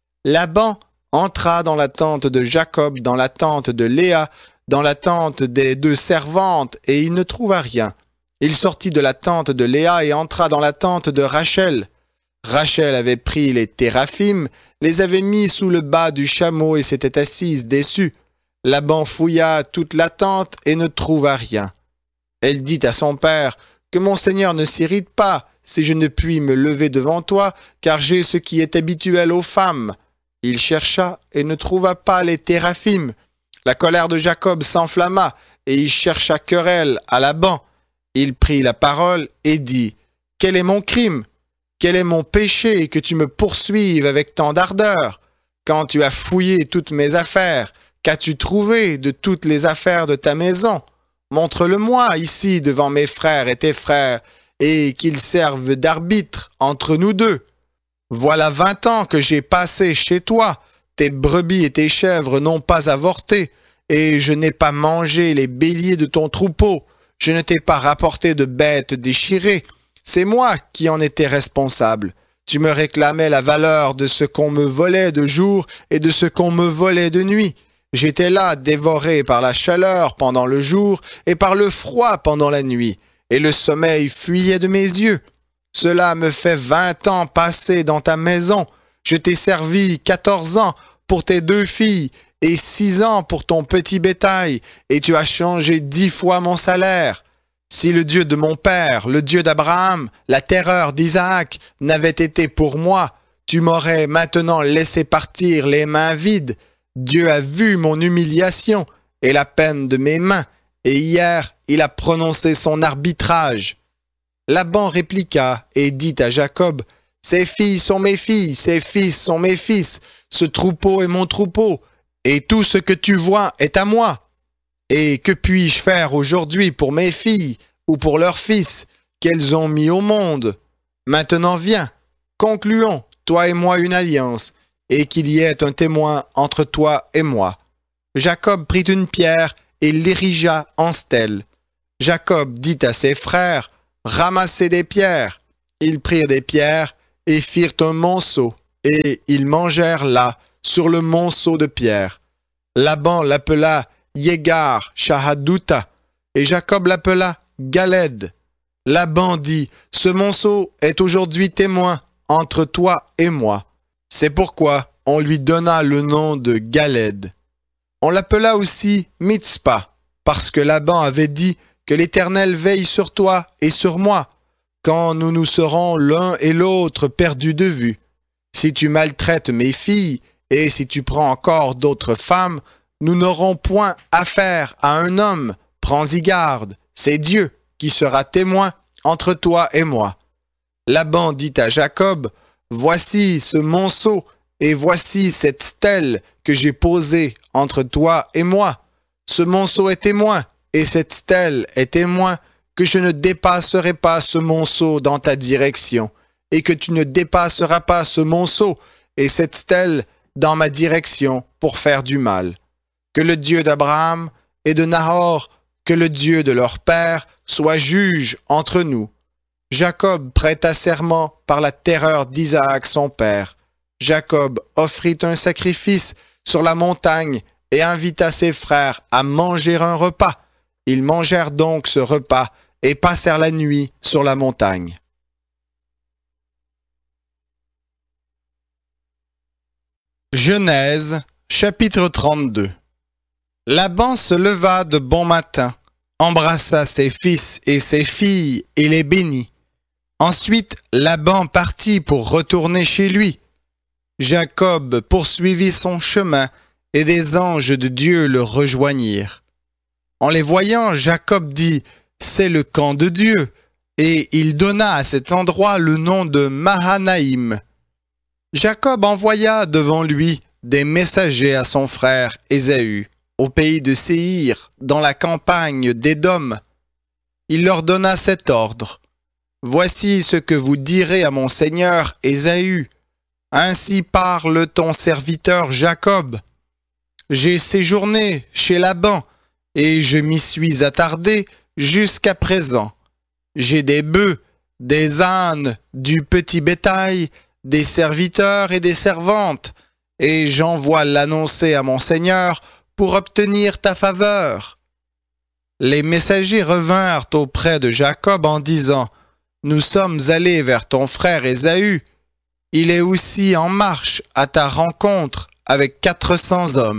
Laban entra dans la tente de Jacob, dans la tente de Léa, dans la tente des 2 servantes, et il ne trouva rien. Il sortit de la tente de Léa et entra dans la tente de Rachel. Rachel avait pris les téraphimes, les avait mis sous le bas du chameau et s'était assise dessus. Laban fouilla toute la tente et ne trouva rien. Elle dit à son père, « Que mon seigneur ne s'irrite pas, si je ne puis me lever devant toi, car j'ai ce qui est habituel aux femmes. » Il chercha et ne trouva pas les téraphimes. La colère de Jacob s'enflamma et il chercha querelle à Laban. Il prit la parole et dit, « Quel est mon crime? Quel est mon péché que tu me poursuives avec tant d'ardeur? Quand tu as fouillé toutes mes affaires, qu'as-tu trouvé de toutes les affaires de ta maison? Montre-le-moi ici devant mes frères et tes frères, et qu'ils servent d'arbitre entre nous deux. Voilà 20 ans que j'ai passé chez toi, tes brebis et tes chèvres n'ont pas avorté, et je n'ai pas mangé les béliers de ton troupeau, je ne t'ai pas rapporté de bêtes déchirées, c'est moi qui en étais responsable. Tu me réclamais la valeur de ce qu'on me volait de jour et de ce qu'on me volait de nuit. J'étais là, dévoré par la chaleur pendant le jour et par le froid pendant la nuit, et le sommeil fuyait de mes yeux. Cela me fait 20 ans passés dans ta maison. Je t'ai servi 14 ans pour tes 2 filles et 6 ans pour ton petit bétail, et tu as changé 10 fois mon salaire. Si le Dieu de mon père, le Dieu d'Abraham, la terreur d'Isaac, n'avait été pour moi, tu m'aurais maintenant laissé partir les mains vides. Dieu a vu mon humiliation et la peine de mes mains, et hier il a prononcé son arbitrage. » Laban répliqua et dit à Jacob, « Ces filles sont mes filles, ces fils sont mes fils, ce troupeau est mon troupeau, et tout ce que tu vois est à moi. Et que puis-je faire aujourd'hui pour mes filles ou pour leurs fils qu'elles ont mis au monde? Maintenant viens, concluons, toi et moi, une alliance, et qu'il y ait un témoin entre toi et moi. » Jacob prit une pierre et l'érigea en stèle. Jacob dit à ses frères, « Ramassez des pierres. » Ils prirent des pierres et firent un monceau, et ils mangèrent là, sur le monceau de pierres. Laban l'appela Yégar Shahadouta, et Jacob l'appela Galed. Laban dit, « Ce monceau est aujourd'hui témoin entre toi et moi. » C'est pourquoi on lui donna le nom de Galed. On l'appela aussi Mitzpah, parce que Laban avait dit que l'Éternel veille sur toi et sur moi, quand nous nous serons l'un et l'autre perdus de vue. Si tu maltraites mes filles, et si tu prends encore d'autres femmes, nous n'aurons point affaire à un homme. Prends-y garde, c'est Dieu qui sera témoin entre toi et moi. Laban dit à Jacob, « Voici ce monceau, et voici cette stèle que j'ai posée entre toi et moi. Ce monceau est témoin, et cette stèle est témoin que je ne dépasserai pas ce monceau dans ta direction, et que tu ne dépasseras pas ce monceau et cette stèle dans ma direction pour faire du mal. Que le Dieu d'Abraham et de Nahor, que le Dieu de leur père, soit juge entre nous. » Jacob prêta serment par la terreur d'Isaac son père. Jacob offrit un sacrifice sur la montagne et invita ses frères à manger un repas. Ils mangèrent donc ce repas et passèrent la nuit sur la montagne. Genèse, chapitre 32. Laban se leva de bon matin, embrassa ses fils et ses filles et les bénit. Ensuite, Laban partit pour retourner chez lui. Jacob poursuivit son chemin et des anges de Dieu le rejoignirent. En les voyant, Jacob dit, « C'est le camp de Dieu », et il donna à cet endroit le nom de Mahanaïm. Jacob envoya devant lui des messagers à son frère Ésaü, au pays de Séhir, dans la campagne d'Édom. Il leur donna cet ordre. « Voici ce que vous direz à mon seigneur Ésaü. Ainsi parle ton serviteur Jacob. J'ai séjourné chez Laban, et je m'y suis attardé jusqu'à présent. J'ai des bœufs, des ânes, du petit bétail, des serviteurs et des servantes, et j'envoie l'annoncer à mon Seigneur pour obtenir ta faveur. » Les messagers revinrent auprès de Jacob en disant, « Nous sommes allés vers ton frère Ésaü. Il est aussi en marche à ta rencontre avec 400 hommes. »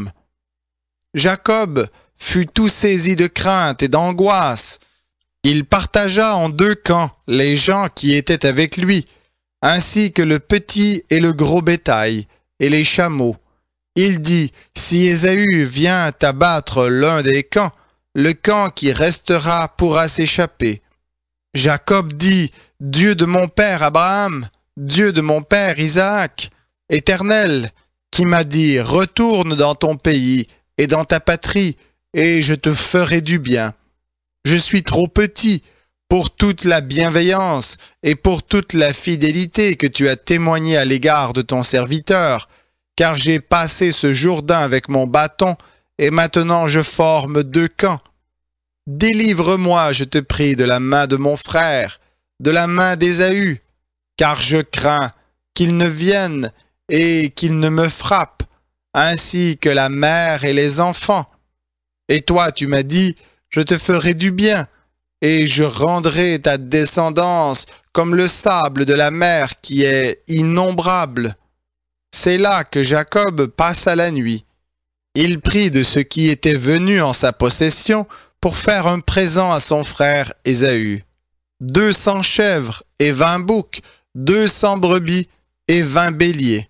Jacob fut tout saisi de crainte et d'angoisse. Il partagea en deux camps les gens qui étaient avec lui, ainsi que le petit et le gros bétail, et les chameaux. Il dit, « Si Ésaü vient abattre l'un des camps, le camp qui restera pourra s'échapper. » Jacob dit, « Dieu de mon père Abraham, Dieu de mon père Isaac, Éternel, qui m'a dit, retourne dans ton pays et dans ta patrie, et je te ferai du bien. Je suis trop petit pour toute la bienveillance et pour toute la fidélité que tu as témoignée à l'égard de ton serviteur, car j'ai passé ce Jourdain avec mon bâton, et maintenant je forme deux camps. Délivre-moi, je te prie, de la main de mon frère, de la main d'Ésaü, car je crains qu'il ne vienne et qu'il ne me frappe, ainsi que la mère et les enfants. Et toi, tu m'as dit, je te ferai du bien, et je rendrai ta descendance comme le sable de la mer qui est innombrable. » C'est là que Jacob passa la nuit. Il prit de ce qui était venu en sa possession pour faire un présent à son frère Ésaü. 200 chèvres et 20 boucs, 200 brebis et 20 béliers.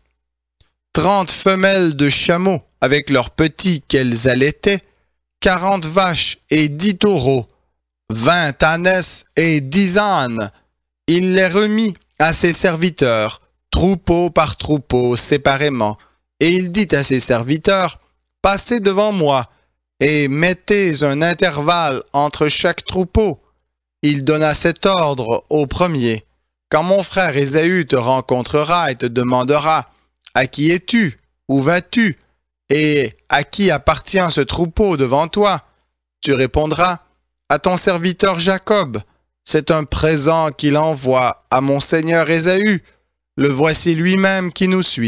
30 femelles de chameaux avec leurs petits qu'elles allaitaient, 40 vaches et 10 taureaux, 20 ânesses et 10 ânes. Il les remit à ses serviteurs, troupeau par troupeau, séparément. Et il dit à ses serviteurs, « Passez devant moi, et mettez un intervalle entre chaque troupeau. » Il donna cet ordre au premier. « Quand mon frère Ésaü te rencontrera et te demandera, « À qui es-tu? Où vas-tu? Et à qui appartient ce troupeau devant toi? » Tu répondras, à ton serviteur Jacob. C'est un présent qu'il envoie à mon seigneur Ésaü. Le voici lui-même qui nous suit. »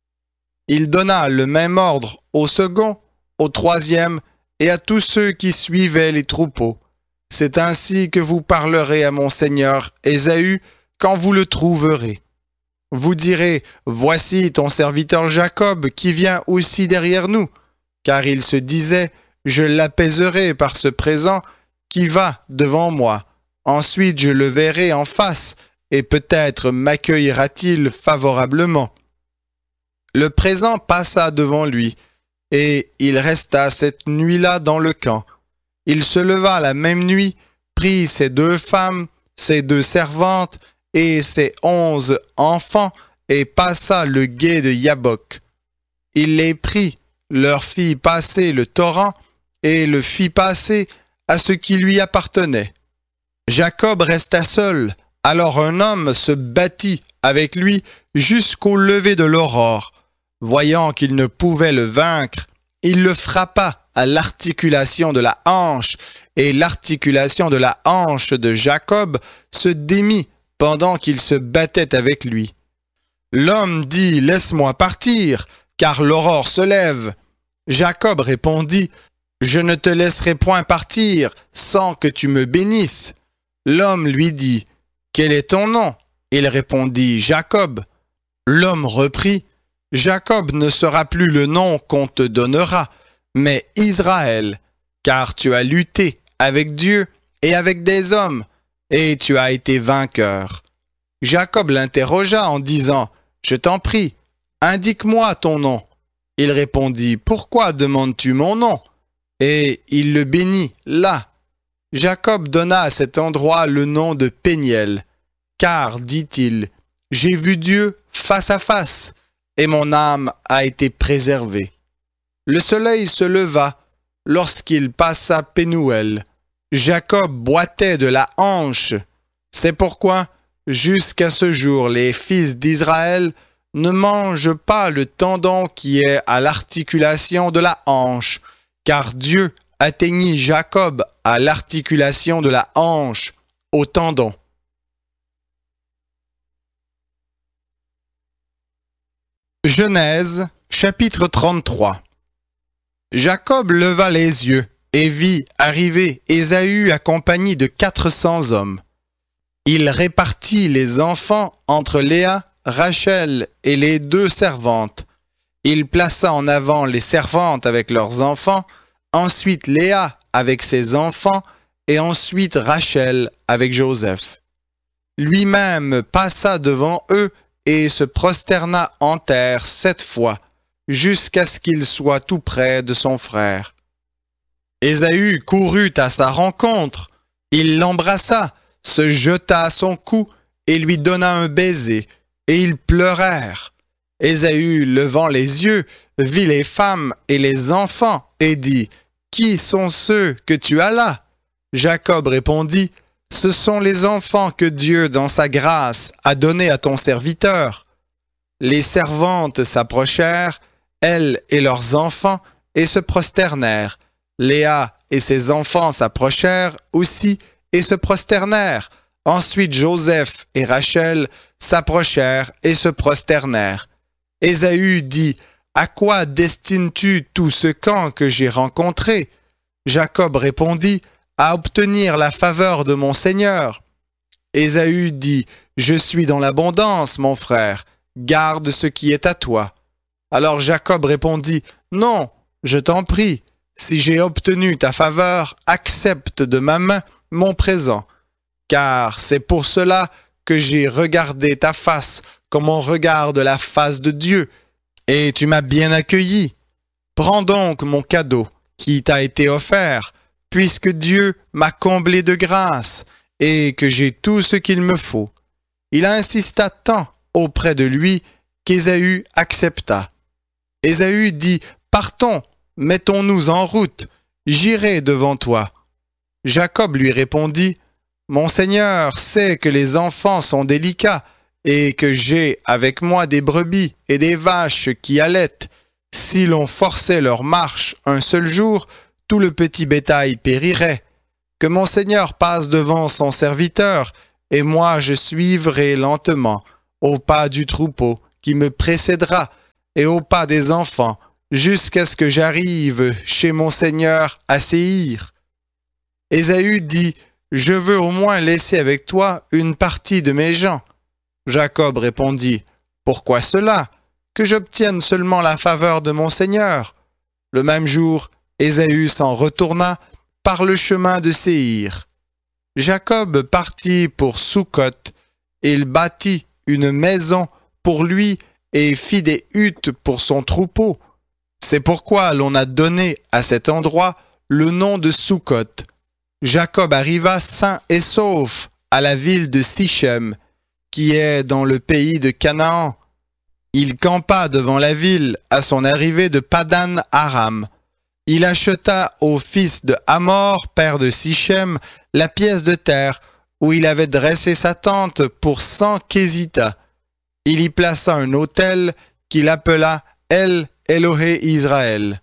Il donna le même ordre au second, au troisième et à tous ceux qui suivaient les troupeaux. « C'est ainsi que vous parlerez à mon seigneur Ésaü quand vous le trouverez. Vous direz, voici ton serviteur Jacob qui vient aussi derrière nous, car il se disait, je l'apaiserai par ce présent qui va devant moi. Ensuite je le verrai en face, et peut-être m'accueillera-t-il favorablement. » Le présent passa devant lui, et il resta cette nuit-là dans le camp. Il se leva la même nuit, prit ses 2 femmes, ses 2 servantes, et ses 11 enfants, et passa le gué de Yabok. Il les prit, leur fit passer le torrent, et le fit passer à ce qui lui appartenait. Jacob resta seul, alors un homme se battit avec lui jusqu'au lever de l'aurore. Voyant qu'il ne pouvait le vaincre, il le frappa à l'articulation de la hanche, et l'articulation de la hanche de Jacob se démit pendant qu'il se battait avec lui. L'homme dit, « Laisse-moi partir, car l'aurore se lève. » Jacob répondit, « Je ne te laisserai point partir sans que tu me bénisses. » L'homme lui dit, « Quel est ton nom ?» Il répondit, « Jacob. » L'homme reprit, « Jacob ne sera plus le nom qu'on te donnera, mais Israël, car tu as lutté avec Dieu et avec des hommes, et tu as été vainqueur. » Jacob l'interrogea en disant, « Je t'en prie, indique-moi ton nom. » Il répondit, « Pourquoi demandes-tu mon nom ?» Et il le bénit là. Jacob donna à cet endroit le nom de Péniel, car, dit-il, « J'ai vu Dieu face à face, et mon âme a été préservée. » Le soleil se leva lorsqu'il passa Pénuel. Jacob boitait de la hanche. C'est pourquoi, jusqu'à ce jour, les fils d'Israël ne mangent pas le tendon qui est à l'articulation de la hanche, car Dieu atteignit Jacob à l'articulation de la hanche, au tendon. Genèse, chapitre 33. Jacob leva les yeux et vit arriver Ésaü accompagné de 400 hommes. Il répartit les enfants entre Léa, Rachel et les 2 servantes. Il plaça en avant les servantes avec leurs enfants, ensuite Léa avec ses enfants, et ensuite Rachel avec Joseph. Lui-même passa devant eux et se prosterna en terre 7 fois, jusqu'à ce qu'il soit tout près de son frère. Ésaü courut à sa rencontre, il l'embrassa, se jeta à son cou et lui donna un baiser, et ils pleurèrent. Ésaü, levant les yeux, vit les femmes et les enfants, et dit, « Qui sont ceux que tu as là ?» Jacob répondit, « Ce sont les enfants que Dieu, dans sa grâce, a donnés à ton serviteur. » Les servantes s'approchèrent, elles et leurs enfants, et se prosternèrent. Léa et ses enfants s'approchèrent aussi et se prosternèrent. Ensuite Joseph et Rachel s'approchèrent et se prosternèrent. Ésaü dit, « À quoi destines-tu tout ce camp que j'ai rencontré ?» Jacob répondit, « À obtenir la faveur de mon Seigneur. » Ésaü dit, « Je suis dans l'abondance, mon frère, garde ce qui est à toi. » Alors Jacob répondit, « Non, je t'en prie, si j'ai obtenu ta faveur, accepte de ma main mon présent, car c'est pour cela que j'ai regardé ta face comme on regarde la face de Dieu, et tu m'as bien accueilli. Prends donc mon cadeau qui t'a été offert, puisque Dieu m'a comblé de grâce, et que j'ai tout ce qu'il me faut. » Il insista tant auprès de lui qu'Ésaü accepta. Ésaü dit, « Partons, mettons-nous en route, j'irai devant toi. » Jacob lui répondit, « Mon Seigneur sait que les enfants sont délicats et que j'ai avec moi des brebis et des vaches qui allaitent. Si l'on forçait leur marche un seul jour, tout le petit bétail périrait. Que mon Seigneur passe devant son serviteur, et moi je suivrai lentement, au pas du troupeau qui me précédera, et au pas des enfants, jusqu'à ce que j'arrive chez mon Seigneur à Séhir. Ésaü dit, je veux au moins laisser avec toi une partie de mes gens. Jacob répondit, pourquoi cela? Que j'obtienne seulement la faveur de mon Seigneur. Le même jour, Ésaü s'en retourna par le chemin de Séhir. Jacob partit pour Sukkot. Il bâtit une maison pour lui et fit des huttes pour son troupeau. C'est pourquoi l'on a donné à cet endroit le nom de Sukkot. Jacob arriva sain et sauf à la ville de Sichem, qui est dans le pays de Canaan. Il campa devant la ville à son arrivée de Padan Aram. Il acheta au fils de Hamor, père de Sichem, la pièce de terre où il avait dressé sa tente pour 100 késitas. Il y plaça un autel qu'il appela El Elohé Israël.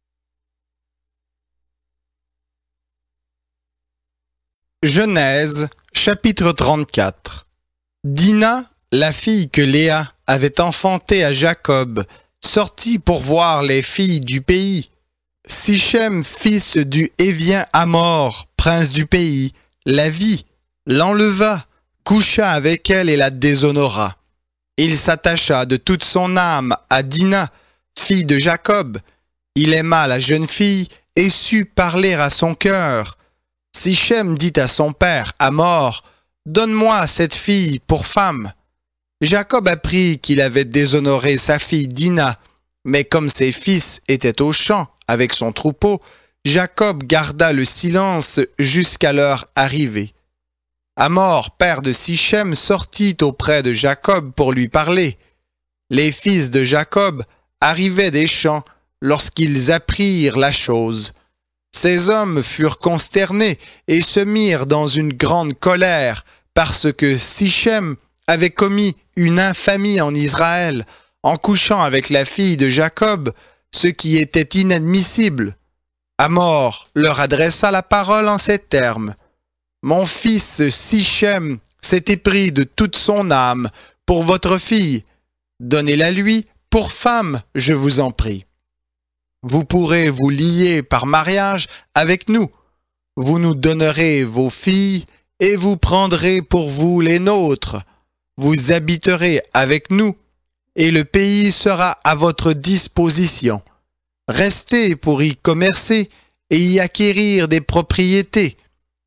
Genèse, chapitre 34. Dina, la fille que Léa avait enfantée à Jacob, sortit pour voir les filles du pays. Sichem, fils du Hévien Hamor, prince du pays, la vit, l'enleva, coucha avec elle et la déshonora. Il s'attacha de toute son âme à Dina, fille de Jacob. Il aima la jeune fille et sut parler à son cœur. Sichem dit à son père Hamor, « Donne-moi cette fille pour femme. » Jacob apprit qu'il avait déshonoré sa fille Dina, mais comme ses fils étaient au champ avec son troupeau, Jacob garda le silence jusqu'à leur arrivée. Hamor, père de Sichem, sortit auprès de Jacob pour lui parler. Les fils de Jacob arrivaient des champs lorsqu'ils apprirent la chose. Ces hommes furent consternés et se mirent dans une grande colère parce que Sichem avait commis une infamie en Israël en couchant avec la fille de Jacob, ce qui était inadmissible. Hamor leur adressa la parole en ces termes. « Mon fils Sichem s'est épris de toute son âme pour votre fille. Donnez-la lui pour femme, je vous en prie. Vous pourrez vous lier par mariage avec nous. Vous nous donnerez vos filles et vous prendrez pour vous les nôtres. Vous habiterez avec nous et le pays sera à votre disposition. Restez pour y commercer et y acquérir des propriétés. »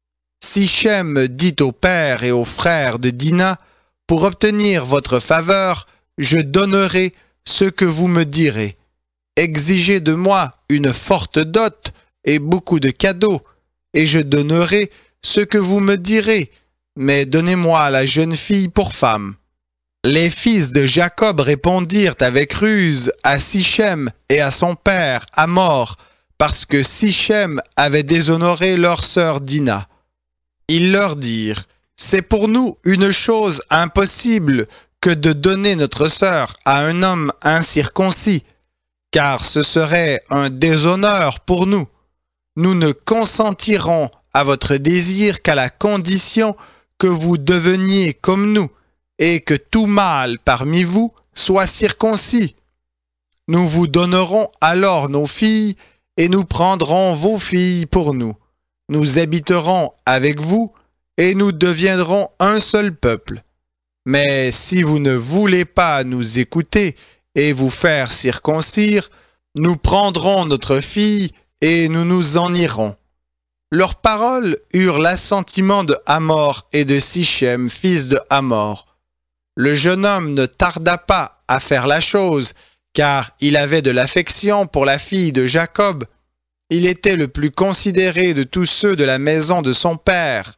Sichem dit au père et aux frères de Dina, « Pour obtenir votre faveur, je donnerai ce que vous me direz. Exigez de moi une forte dot et beaucoup de cadeaux, et je donnerai ce que vous me direz, mais donnez-moi la jeune fille pour femme. » Les fils de Jacob répondirent avec ruse à Sichem et à son père Hamor, parce que Sichem avait déshonoré leur sœur Dina. Ils leur dirent, « C'est pour nous une chose impossible que de donner notre sœur à un homme incirconcis, car ce serait un déshonneur pour nous. Nous ne consentirons à votre désir qu'à la condition que vous deveniez comme nous, et que tout mâle parmi vous soit circoncis. Nous vous donnerons alors nos filles, et nous prendrons vos filles pour nous. Nous habiterons avec vous, et nous deviendrons un seul peuple. Mais si vous ne voulez pas nous écouter et vous faire circoncire, nous prendrons notre fille et nous nous en irons. » Leurs paroles eurent l'assentiment de Hamor et de Sichem, fils de Hamor. Le jeune homme ne tarda pas à faire la chose, car il avait de l'affection pour la fille de Jacob. Il était le plus considéré de tous ceux de la maison de son père.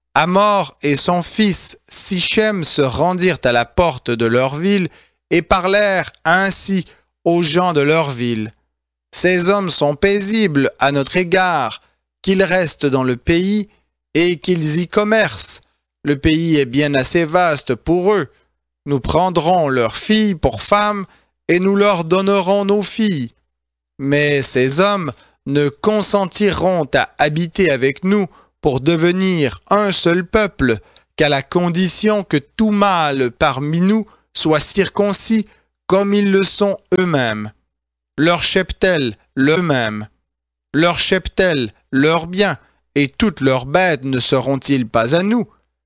Hamor et son fils Sichem se rendirent à la porte de leur ville et parlèrent ainsi aux gens de leur ville. « Ces hommes sont paisibles à notre égard, qu'ils restent dans le pays et qu'ils y commercent. Le pays est bien assez vaste pour eux. Nous prendrons leurs filles pour femmes et nous leur donnerons nos filles. Mais ces hommes ne consentiront à habiter avec nous pour devenir un seul peuple, qu'à la condition que tout mâle parmi nous soit circoncis comme ils le sont eux-mêmes. Leur cheptel, l'eux-mêmes. Leur cheptel, leurs biens, et toutes leurs bêtes ne seront-ils pas à nous?